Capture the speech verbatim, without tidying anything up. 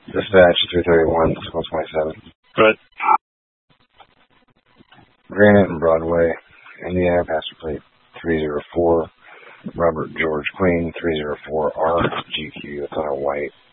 Dispatch three thirty-one, one twenty-seven. Good. Granite and Broadway, Indiana, passenger plate three zero four, Robert George Queen, three zero four R G Q. It's on a white